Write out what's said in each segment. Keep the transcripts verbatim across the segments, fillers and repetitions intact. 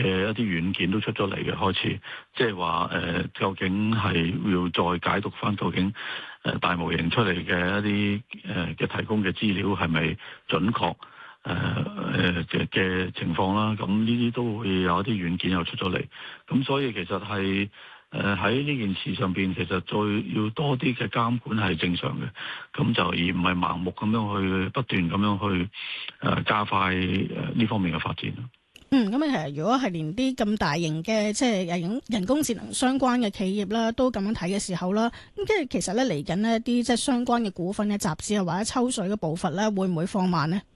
嘅一啲軟件都出咗嚟嘅開始，即係話誒究竟係要再解讀翻究竟誒、呃、大模型出嚟嘅一啲誒嘅提供嘅資料係咪準確誒誒嘅嘅情況啦？咁呢啲都會有一啲軟件又出咗嚟，咁所以其實係誒喺呢件事上邊，其實再要多啲嘅監管係正常嘅，咁就而唔係盲目咁樣去不斷咁樣去誒、呃、加快誒呢方面嘅發展。 嗯，咁啊，其實如果係連啲咁大型嘅即係人人工智能相關嘅企業啦，都咁樣睇嘅時候啦，咁即係其實咧嚟緊呢一啲即係相關嘅股份嘅集資啊，或者抽水嘅步伐咧，會唔會放慢呢？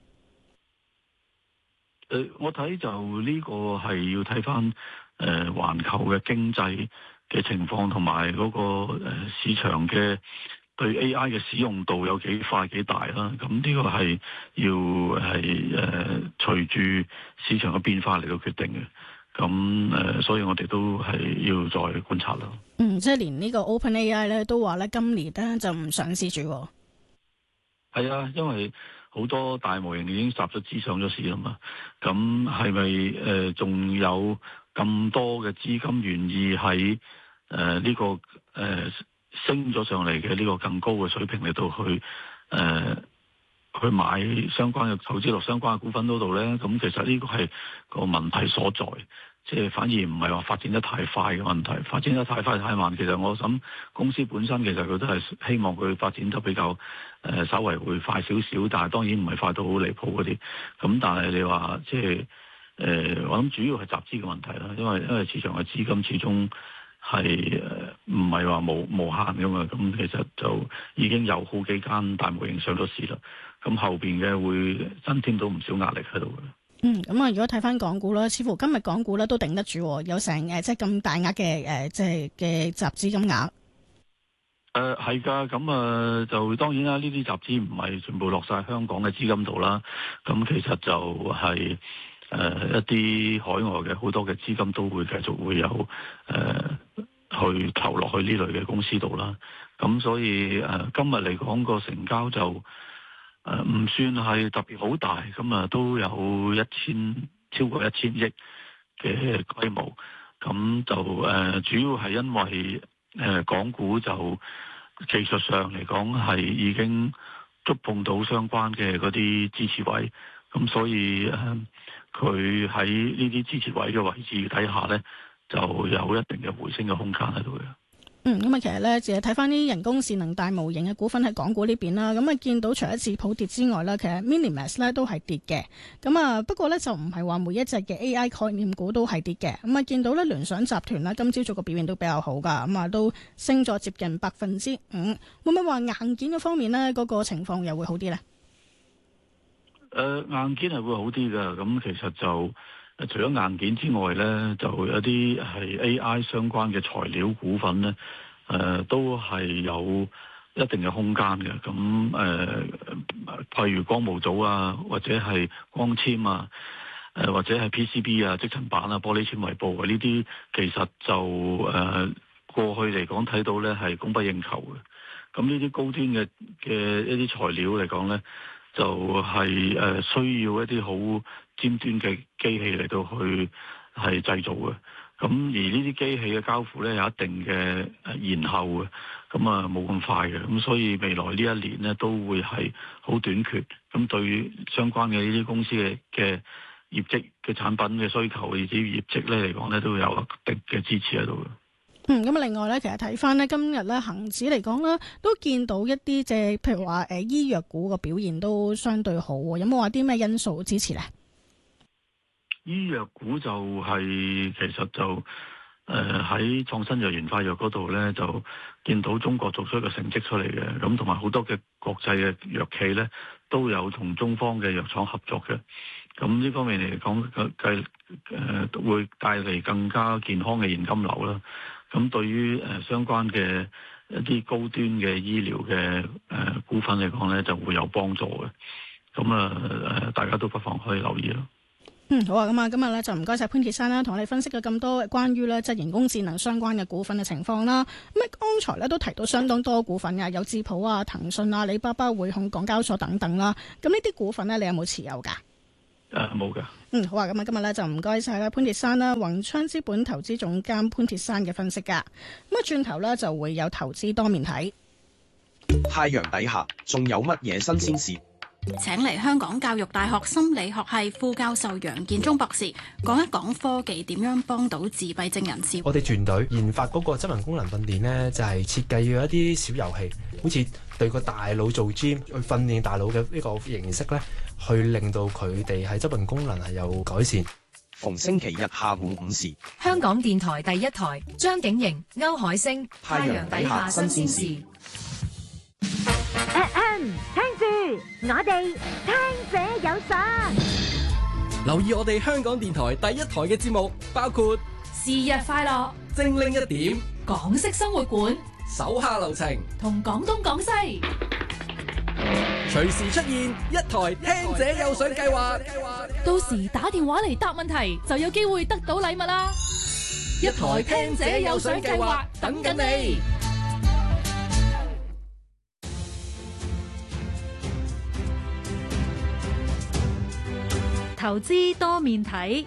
誒、呃，我睇就呢個係要睇翻誒環球嘅經濟嘅情況，同埋嗰個誒市場嘅對 A I 嘅使用度有幾快幾大啦。咁呢個係要係誒隨住市場嘅變化嚟到決定嘅。咁誒、呃，所以我哋都係要再觀察啦。 嗯，即係連呢個 OpenAI 咧都話咧今年咧就唔上市住。 係啊，因為好多大模型已經集咗資上咗市啦嘛。咁係咪誒仲有咁多嘅資金願意喺誒呢個誒、呃、升咗上嚟嘅呢個更高嘅水平嚟到去誒、呃、去買相關嘅投資落相關嘅股份嗰度咧？咁其實呢個係個問題所在，即係反而唔係話發展得太快嘅問題，發展得太快太慢。其實我諗公司本身其實佢都係希望佢發展得比較誒、呃、稍微會快少少，但係當然唔係快到好離譜嗰啲。咁但係你話即係誒、呃，我諗主要係集資嘅問題啦，因為因為市場嘅資金始終係誒唔係話無無限㗎嘛。咁其實就已經有好幾間大模型上咗市啦，咁後邊嘅會增添到唔少壓力喺度嘅。 嗯，咁啊，如果睇翻港股啦，似乎今日港股咧都頂得住，有成誒即係咁大額嘅誒即係嘅集資金額。 誒係㗎，咁啊就當然啦，呢啲集資唔係全部落晒香港嘅資金度啦，咁其實就係、是、誒、呃、一啲海外嘅好多嘅資金都會繼續會有誒、呃、去投落去呢類嘅公司度啦。咁所以誒、呃、今日嚟講個成交就誒唔、呃、算係特別好大，咁啊都有一千超過一千億嘅規模，咁就誒、呃、主要係因為誒、呃、港股就技術上嚟講係已經觸碰到相關嘅嗰啲支持位，咁所以誒佢喺呢啲支持位嘅位置底下咧，就有一定嘅回升嘅空間喺度嘅。 嗯，咁啊，其實咧，淨係睇翻啲人工智能大模型嘅股份喺港股呢邊啦，咁啊見到除咗智普跌之外啦，其實 Minimax 咧都係跌嘅。咁啊，不過咧就唔係話每一隻嘅 A I 概念股都係跌嘅。咁啊，見到咧聯想集團啦，今朝早個表現都比較好噶，咁啊都升咗接近百分之五。會唔會話硬件嘅方面咧，嗰個情況又會好啲咧？ 誒、呃，硬件係會好啲嘅。咁其實就除咗硬件之外咧，就有啲係 A I 相關嘅材料股份咧，誒、呃、都係有一定嘅空間嘅。咁誒、呃，譬如光模組啊，或者係光纖啊，誒、呃、或者係 P C B 啊、積層板啊、玻璃纖維布啊，呢啲其實就誒、呃、過去嚟講睇到咧係供不應求嘅。咁呢啲高端嘅嘅一啲材料嚟講咧，就係、是、誒、呃、需要一啲好尖端嘅機器嚟到去係製造嘅。咁而呢啲機器嘅交付咧有一定嘅延後嘅，咁啊冇咁快嘅，咁所以未來呢一年咧都會係好短缺。咁對於相關嘅呢啲公司嘅嘅業績嘅產品嘅需求，以至於業績咧嚟講咧都有一定嘅支持喺度嘅。 嗯，咁啊，另外咧，其實睇翻咧今日咧恒指嚟講啦，都見到一啲即係譬如話誒醫藥股個表現都相對好，有冇話啲咩因素支持咧？ 醫藥股就係、是、其實就誒喺創新藥研發藥嗰度咧，就見到中國做出一個成績出嚟嘅，咁同埋好多嘅國際嘅藥企咧都有同中方嘅藥廠合作嘅，咁呢方面嚟講計誒會帶嚟更加健康嘅現金流啦。咁對於誒相關嘅一啲高端嘅醫療嘅誒股份嚟講咧，就會有幫助嘅。咁啊誒，大家都不妨可以留意咯。 嗯，好啊，咁啊，今日咧就唔該晒潘鐵珊啦，同我哋分析咗咁多關於咧即係人工智能相關嘅股份嘅情況啦。咁啊，剛才咧都提到相當多股份啊，有智普啊、騰訊啊、阿里巴巴、匯控、港交所等等啦。咁呢啲股份咧，你有冇持有噶？ 誒冇嘅。 嗯，好啊，咁啊，今日咧就唔該晒啦，潘鐵珊啦，宏昌資本投資總監潘鐵珊嘅分析噶。咁啊，轉頭咧就會有投資多面睇。 太陽底下仲有乜嘢新鮮事？ 請嚟香港教育大學心理學系副教授楊建忠博士講一講科技點樣幫到自閉症人士。 我哋團隊研發嗰個質能功能訓練呢，就係設計咗一啲小遊戲，好似對個大腦做 gym 去訓練大腦嘅呢個形式呢，去令到佢哋喺質能功能係有改善。 逢星期日下午五時， 香港電台第一台，張景瑩、歐海星， 太陽底下新鮮事。 聽住，我哋聽者有信。 留意我哋香港電台第一台嘅節目，包括是日快樂、 精靈一點、 港式生活館、 手下留情同廣東廣西。 隨時出現一台聽者有信計劃， 到時打電話嚟答問題就有機會得到禮物啦！一台聽者有信計劃等緊你。 投資多面睇。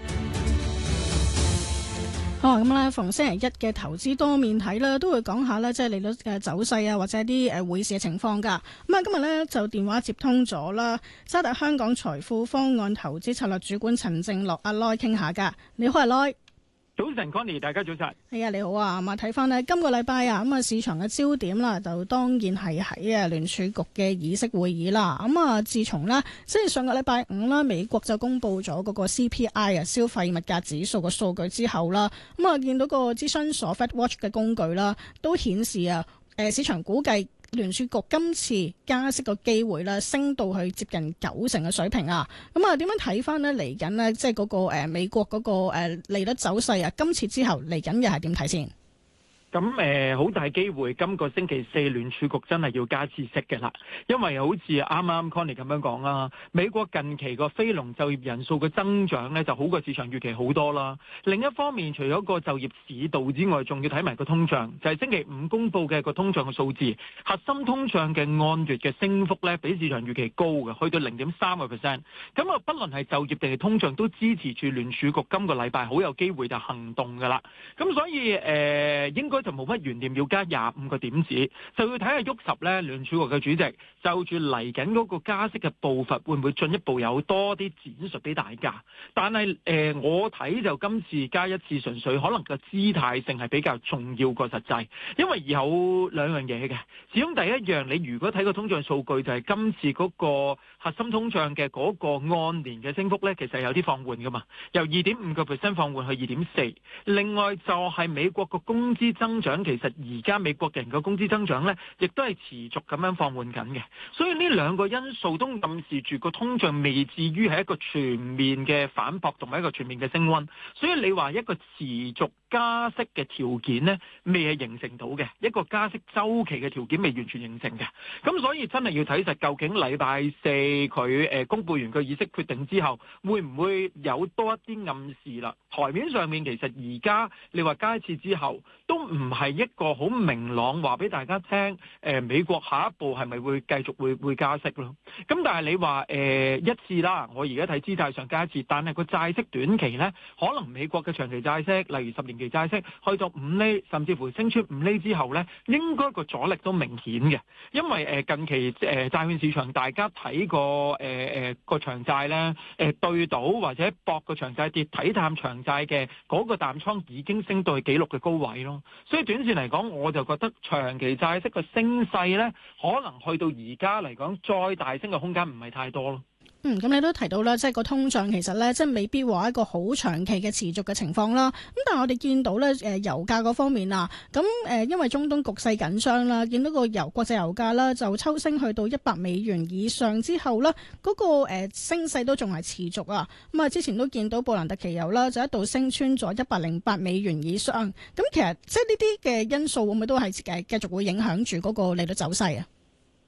好，咁咧逢星期一嘅投資多面睇啦，都會講下咧，即係利率嘅走勢啊，或者啲誒匯市嘅情況噶。咁啊，今日咧就電話接通咗啦，渣打香港財富方案投資策略主管陳正樂阿 Loy 傾下噶。你好，阿 Loy。 早晨 Connie， 大家早晨。 係啊，你好啊。咁啊，睇翻呢今個禮拜啊，咁啊市場嘅焦點啦，就當然係喺啊聯儲局嘅議息會議啦。咁啊，自從呢，即係上個禮拜五啦，美國就公布咗嗰個 C P I 啊消費物價指數個數據之後啦，咁啊見到個諮詢所 FedWatch 嘅工具啦，都顯示啊，誒市場估計聯儲局今次加息個機會啦，升到去接近九成嘅水平啊！咁啊，點樣睇翻呢？嚟緊呢，即係嗰個誒美國嗰個誒利率走勢啊，今次之後嚟緊又係點睇先？ 咁誒好大機會，今個星期四聯儲局真係要加次息嘅啦，因為好似啱啱 Connie 咁樣講啦，美國近期個非農就業人數嘅增長咧就好過市場預期好多啦。另一方面，除咗個就業市道之外，仲要睇埋個通脹，就係星期五公佈嘅個通脹嘅數字，核心通脹嘅按月嘅升幅咧比市場預期高嘅，去到零點三個 percent。咁啊，不論係就業定係通脹，都支持住聯儲局今個禮拜好有機會就行動㗎啦。咁所以誒、呃、應該就冇乜懸念要加廿五個點子，就要睇下沃什咧聯儲局嘅主席就住嚟緊嗰個加息嘅步伐會唔會進一步有多啲展述俾大家。但係誒、呃、我睇就今次加一次純粹可能個姿態性係比較重要過實際，因為有兩樣嘢嘅。始終第一樣，你如果睇個通脹數據，就係今次嗰個核心通脹嘅嗰個按年嘅升幅咧，其實有啲放緩噶嘛，由二點五個 percent 放緩去二點四。另外就係美國個工資增長，其實而家美國人嘅工資增長咧，亦都係持續咁樣放緩緊嘅。所以呢兩個因素都暗示住個通脹未至於係一個全面嘅反撲同埋一個全面嘅升溫。所以你話一個持續加息嘅條件呢，未係形成到嘅，一個加息週期嘅條件未完全形成嘅。咁所以真係要睇實究竟禮拜四佢誒公佈完個議息決定之後，會唔會有多一啲暗示啦？台面上面其實而家你話加一次之後，都唔係一個好明朗話俾大家聽。誒、呃、美國下一步係咪會繼續會會加息咯？咁但係你話誒、呃、一次啦，我而家睇姿態上加一次，但係個債息短期呢，可能美國嘅長期債息，例如十年期債息去到五厘，甚至乎升出五厘之後呢，應該個阻力都明顯嘅，因為誒近期誒債券市場大家睇過誒誒個長債呢，誒對賭或者博個長債跌，睇淡長債嘅嗰個淡倉已經升到去紀錄嘅高位咯，所以短線嚟講，我就覺得長期債息嘅升勢呢，可能去到而家嚟講，再大升嘅空間唔係太多咯。 嗯，咁你都提到啦，即係個通脹其實咧，即係未必話一個好長期嘅持續嘅情況啦。咁但係我哋見到咧，誒油價嗰方面啊，咁誒因為中東局勢緊張啦，見到個油國際油價啦就抽升去到一百美元以上之後咧，嗰個誒升勢都仲係持續啊。咁啊，之前都見到布蘭特期油啦，就一度升穿咗一百零八美元以上。咁其實即係呢啲嘅因素會唔會都係誒繼續會影響住嗰個利率走勢啊？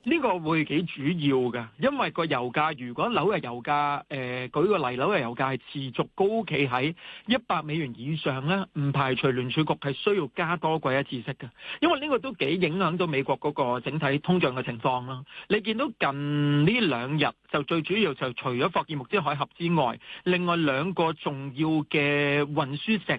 呢個會幾主要嘅，因為個油價如果紐約油價誒、呃、舉個例，紐約油價係持續高企喺一百美元以上咧，唔排除聯儲局係需要加多過一次息嘅，因為呢個都幾影響到美國嗰個整體通脹嘅情況啦。你見到近呢兩日就最主要就除咗霍爾木茲海峽之外，另外兩個重要嘅運輸石